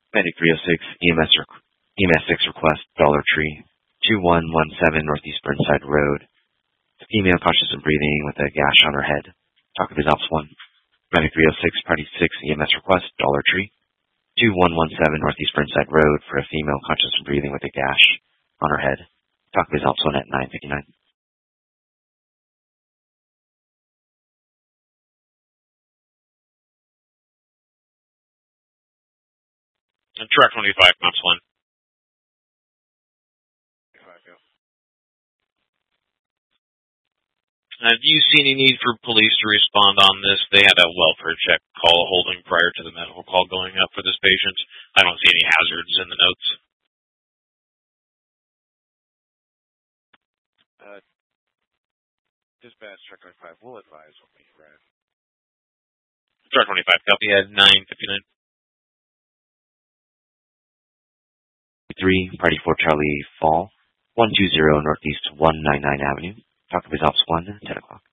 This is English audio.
Medic 306, EMS 6 request, Dollar Tree, 2117 Northeast Burnside Road. Female conscious and breathing with a gash on her head. Talk of his Ops 1. Medic 306, Party 6, EMS request, Dollar Tree, 2117 Northeast Burnside Road for a female conscious and breathing with a gash on her head. Talk of his Ops 1 at 9:59. Track 25, Ops 1. Do you see any need for police to respond on this? They had a welfare check call holding prior to the medical call going up for this patient. I don't see any hazards in the notes. Dispatch, Track 25, will advise when we arrive. Track 25, copy at 9:59. 3, Party 4 Charlie Fall, 120 Northeast 199 Avenue. Talk of his Ops 1, 10 o'clock.